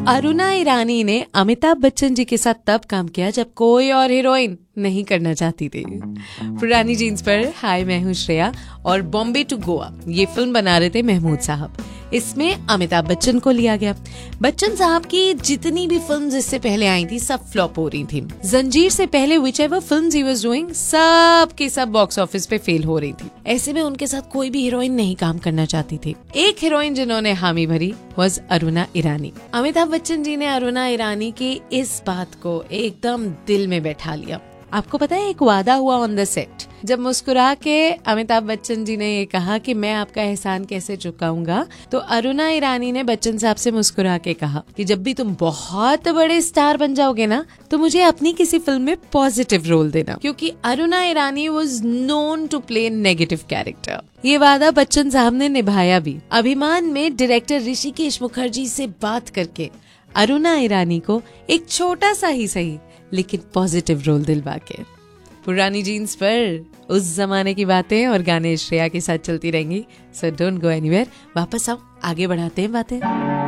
अरुणा ईरानी ने अमिताभ बच्चन जी के साथ तब काम किया जब कोई और हीरोइन नहीं करना चाहती थी। पुरानी जीन्स पर हाय मैं हूँ श्रेया और बॉम्बे टू गोवा ये फिल्म बना रहे थे महमूद साहब। इसमें अमिताभ बच्चन को लिया गया। बच्चन साहब की जितनी भी फिल्म्स इससे पहले आई थी सब फ्लॉप हो रही थी। जंजीर से पहले whichever films he was doing सब की सब बॉक्स ऑफिस पे फेल हो रही थी। ऐसे में उनके साथ कोई भी हीरोइन नहीं काम करना चाहती थी। एक हीरोइन जिन्होंने हामी भरी वाज अरुणा ईरानी। अमिताभ बच्चन जी ने अरुणा ईरानी की इस बात को एकदम दिल में बैठा लिया। आपको पता है एक वादा हुआ ऑन द सेट, जब मुस्कुरा के अमिताभ बच्चन जी ने ये कहा कि मैं आपका एहसान कैसे चुकाऊंगा, तो अरुणा ईरानी ने बच्चन साहब से मुस्कुरा के कहा कि जब भी तुम बहुत बड़े स्टार बन जाओगे ना तो मुझे अपनी किसी फिल्म में पॉजिटिव रोल देना, क्योंकि अरुणा ईरानी was known to play negative character. ये वादा बच्चन साहब ने निभाया भी। अभिमान में डायरेक्टर ऋषिकेश मुखर्जी से बात करके अरुणा ईरानी को एक छोटा सा ही सही लेकिन पॉजिटिव रोल दिलवा के। पुरानी जीन्स पर उस जमाने की बातें और गाने श्रेया के साथ चलती रहेंगी। सो डोंट गो एनीवेयर, वापस आओ, आगे बढ़ाते हैं बातें।